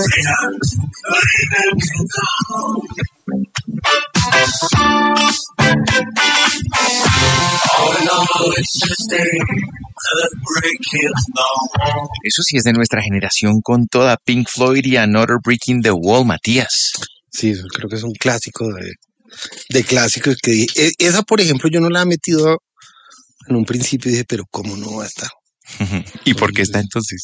Eso sí es de nuestra generación con toda Pink Floyd y Another Brick in the Wall, Matías. Sí, creo que es un clásico de clásicos que esa, por ejemplo, yo no la he metido en un principio y dije, pero ¿cómo no va a estar? ¿Y por qué está entonces?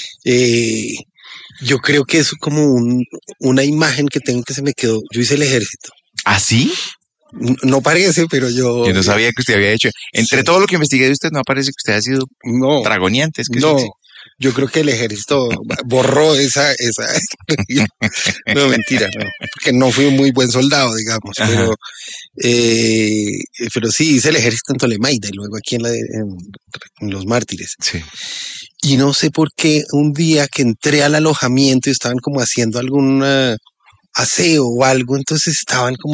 Yo creo que es como una imagen que tengo que se me quedó. Yo hice el ejército. ¿Ah, sí? No parece, pero yo no sabía que usted había hecho. Entre todo lo que investigué de usted, no parece que usted haya sido dragoniante. Es que no, yo creo que el ejército borró esa. No, mentira, no. Porque no fui un muy buen soldado, digamos. Pero sí, hice el ejército en Tolemaida y luego aquí en Los Mártires. Sí. Y no sé por qué un día que entré al alojamiento y estaban como haciendo algún aseo o algo, entonces estaban como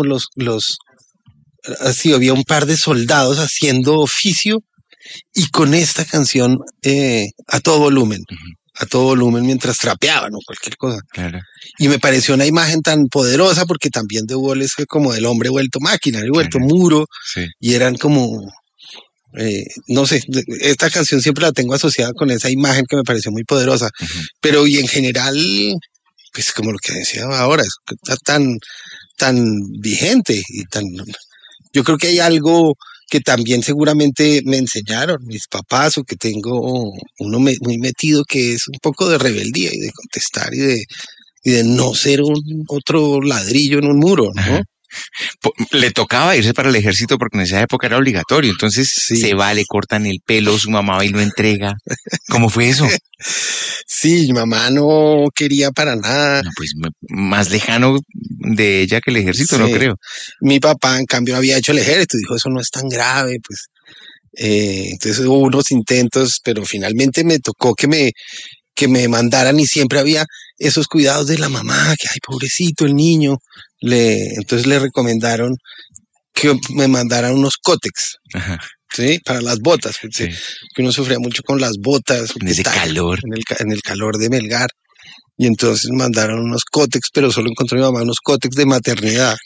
así había un par de soldados haciendo oficio y con esta canción a todo volumen. A todo volumen mientras trapeaban o cualquier cosa. Claro. Y me pareció una imagen tan poderosa porque también The Wall es como del hombre vuelto máquina, vuelto muro, sí. Y eran como, no sé, esta canción siempre la tengo asociada con esa imagen que me pareció muy poderosa, pero y en general, pues como lo que decía ahora, está tan vigente y yo creo que hay algo que también seguramente me enseñaron mis papás o que tengo uno muy metido, que es un poco de rebeldía y de contestar y de no ser otro ladrillo en un muro, ¿no? Le tocaba irse para el ejército porque en esa época era obligatorio, entonces se va, le cortan el pelo, su mamá va y lo entrega. ¿Cómo fue eso? Sí, mi mamá no quería para nada. No, pues más lejano de ella que el ejército, no creo. Mi papá, en cambio, había hecho el ejército, dijo, eso no es tan grave, pues. Entonces hubo unos intentos, pero finalmente me tocó que me mandaran y siempre había esos cuidados de la mamá, que ay, pobrecito el niño. Entonces le recomendaron que me mandaran unos cótex. Ajá. Sí, para las botas, que uno sufría mucho con las botas. En ese calor. En el calor de Melgar. Y entonces mandaron unos cótex, pero solo encontró mi mamá unos cótex de maternidad.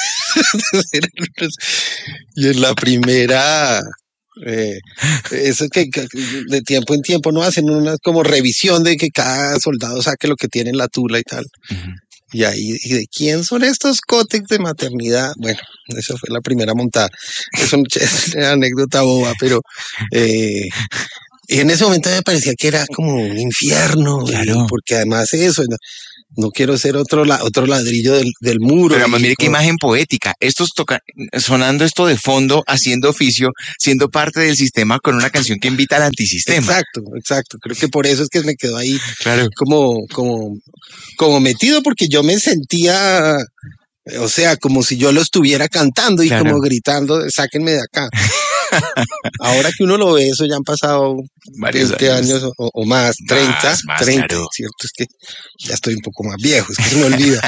Y en la primera, eso que de tiempo en tiempo no hacen una como revisión de que cada soldado saque lo que tiene en la tula y tal. Y ahí, ¿y de quién son estos cótex de maternidad? Bueno, esa fue la primera montada. Es una anécdota boba, pero en ese momento me parecía que era como un infierno, claro. Porque además eso, no quiero ser otro ladrillo del muro. Pero además, mire qué imagen poética. Estos sonando esto de fondo, haciendo oficio, siendo parte del sistema con una canción que invita al antisistema. Exacto. Creo que por eso es que me quedó ahí como metido, porque yo me sentía, o sea, como si yo lo estuviera cantando y como gritando, sáquenme de acá. Ahora que uno lo ve, eso ya han pasado varios 20 años o más, 30, más, 30, claro. ¿Cierto? Es que ya estoy un poco más viejo, es que se me olvida.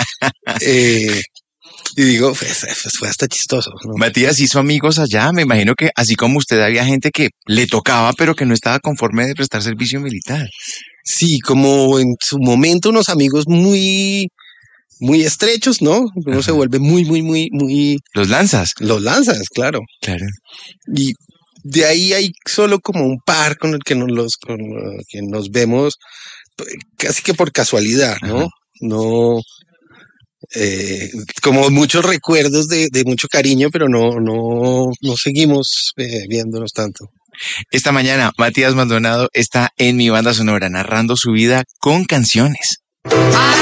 Y digo, pues fue hasta chistoso, ¿no? Matías hizo amigos allá, me imagino que así como usted había gente que le tocaba, pero que no estaba conforme de prestar servicio militar. Sí, como en su momento unos amigos muy estrechos, ¿no? Uno se vuelve muy... ¿Los lanzas? Los lanzas, claro. Claro. Y de ahí hay solo como un par con el que nos vemos casi que por casualidad, ¿no? No, como muchos recuerdos de mucho cariño, pero no seguimos viéndonos tanto. Esta mañana, Matías Maldonado está en Mi Banda Sonora narrando su vida con canciones.